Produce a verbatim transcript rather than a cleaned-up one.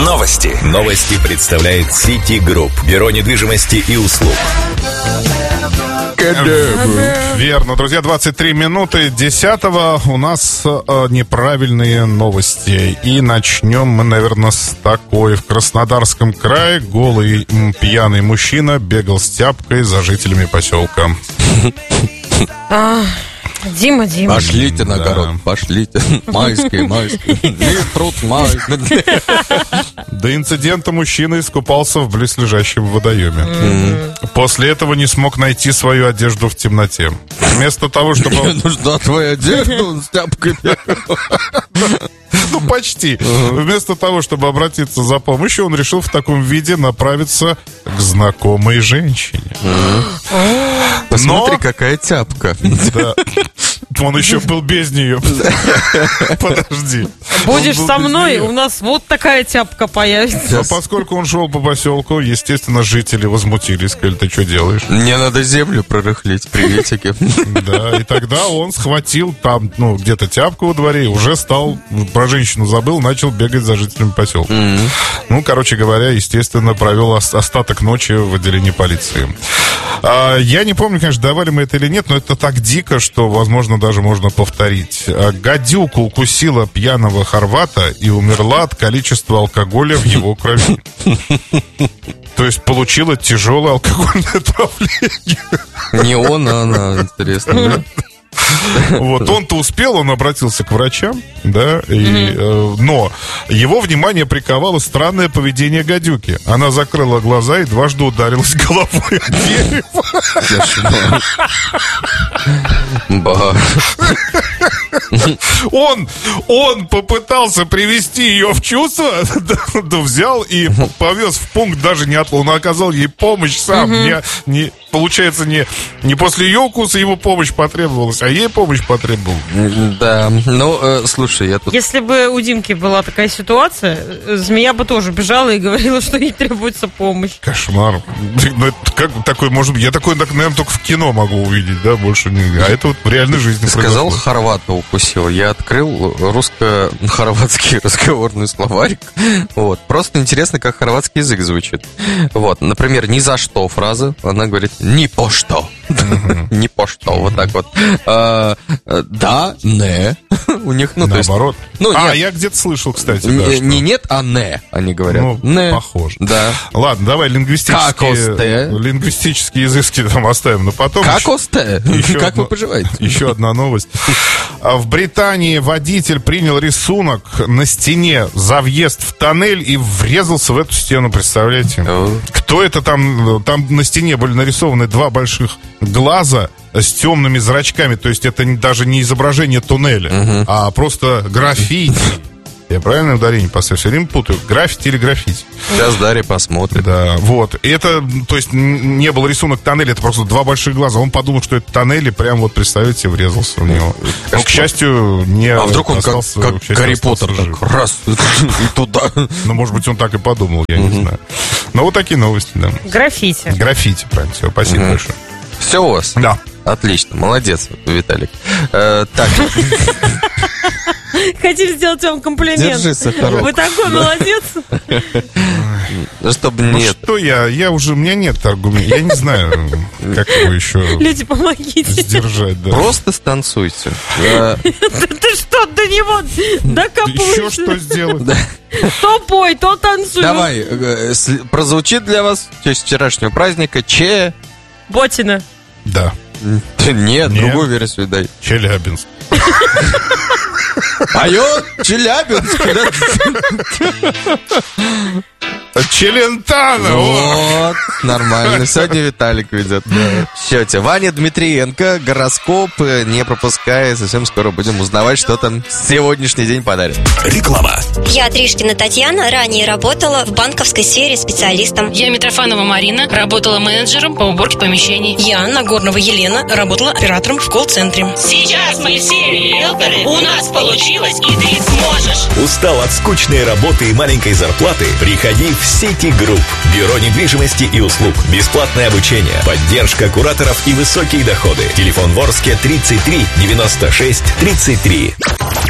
Новости. Новости представляет City Group. Бюро недвижимости и услуг. Верно, друзья, двадцать три минуты десятого. У нас э, неправильные новости. И начнем мы, наверное, с такой. В Краснодарском крае голый м, пьяный мужчина бегал с тяпкой за жителями поселка. Дима, Дима. Пошлите на Да. огород, пошлите. Майский, майский. Труд майский. До инцидента мужчина искупался в близлежащем водоеме. Mm-hmm. После этого не смог найти свою одежду в темноте. Вместо того, чтобы... Мне нужна твоя одежда, он с тяпкой бегал. Ну, почти. Вместо того, чтобы обратиться за помощью, он решил в таком виде направиться к знакомой женщине. Посмотри, Но- какая тяпка. Да. Он еще был без нее. Подожди. Будешь Он был со без мной, нее. у нас вот такая тяпка появится. Но поскольку он шел по поселку, естественно, жители возмутились. Сказали, ты что делаешь? Мне надо землю прорыхлить, приветики. Да, и тогда он схватил там, ну, где-то тяпку во дворе и уже стал, про женщину забыл, начал бегать за жителями поселка. Mm-hmm. Ну, короче говоря, естественно, провел ос- остаток ночи в отделении полиции. А, я не помню, конечно, давали мы это или нет, но это так дико, что, возможно, даже можно повторить. А, гадюка укусила пьяного хорвата и умерла от количества алкоголя в его крови. То есть получила тяжелое алкогольное отравление. Не он, а она, интересно. Вот, он-то успел, он обратился к врачам, да, и, э, но его внимание приковало странное поведение гадюки. Она закрыла глаза и дважды ударилась головой о дерево. Ба. Он, он попытался привести ее в чувство, да, да, взял и повез в пункт, даже не от... Он оказал ей помощь сам. Не, не, получается, не, не после ее укуса ему помощь потребовалась, а ей помощь потребовалась. Да, ну, э, слушай, я тут... Если бы у Димки была такая ситуация, змея бы тоже бежала и говорила, что ей требуется помощь. Кошмар. Ну, это как такой, может быть, я такой, наверное, только в кино могу увидеть, да, больше не... А это вот в реальной жизни Ты сказал, произошло. хорвата укусил. Я открыл русско-хорватский разговорный словарик. Вот. Просто интересно, как хорватский язык звучит. Вот. Например, «ни за что» фраза. Она говорит «ни по что». «Ни по что». Вот так вот. А, да, не. У них, ну, то есть... Наоборот. Ну, а, нет. я где-то слышал, кстати, да, Не, что- не нет, а не, они говорят. Ну, не. похоже. Да. Ладно, давай лингвистические, Какосте. лингвистические изыски там оставим на потом. Как осте? Еще Как одно- вы поживаете? Еще одна новость. А В Британии водитель принял рисунок на стене за въезд в тоннель и врезался в эту стену, представляете? О. Кто это там? Там на стене были нарисованы два больших глаза с темными зрачками. То есть это не- даже не изображение туннеля, а просто граффити. Я правильно ударение поставил? Все время путаю. Граффити или граффити? Сейчас Дарья посмотрит. Да, вот. И это, то есть, н- не был рисунок тоннеля, это просто два больших глаза. Он подумал, что это тоннель, и прям вот, представьте, врезался в него. Но, к счастью, не А вдруг он как, остался, как к счастью, Гарри остался Поттер, жив. так раз и туда. Ну, может быть, он так и подумал, я не знаю. Но вот такие новости, да. Граффити. Граффити, правильно, все, спасибо Мгм. большое. Все у вас? Да. Отлично, молодец, Виталик. Э, так, Хотим сделать вам комплимент. держи, Сахаров. Вы такой молодец. Ну, чтобы Ну, нет. что я, я уже, у меня нет аргументов, я не знаю, как его еще Люди, помогите. сдержать, да. Просто станцуйте. Я- Ты что, до него Еще докопываешься? что сделать? То пой, то танцуй. Давай, э, сли- прозвучит для вас в честь вчерашнего праздника Че... Ботина. Да, Нет, Нет. другую версию дай. Челябинск. Алло, Челябинск. Челентано! о! Вот, нормально. Сегодня Виталик ведет. В счете. Ваня Дмитриенко, гороскоп э, не пропускай. Совсем скоро будем узнавать, что там сегодняшний день подарит. Реклама. Я, Тришкина Татьяна, ранее работала в банковской сфере специалистом. Я Митрофанова Марина, работала менеджером по уборке помещений. Я, Нагорнова Елена, работала оператором в колл-центре. Сейчас мы все риэлторы, у нас получилось, и ты сможешь. Устал от скучной работы и маленькой зарплаты? Приходи в City Group. Бюро недвижимости и услуг. Бесплатное обучение. Поддержка кураторов и высокие доходы. Телефон Ворске тридцать три девяносто шесть тридцать три.